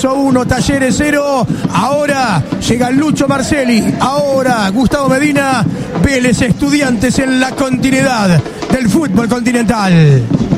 Progreso 1, Talleres 0. Ahora llega Lucho Marcelli. Ahora Gustavo Medina. Vélez Estudiantes en la continuidad del fútbol continental.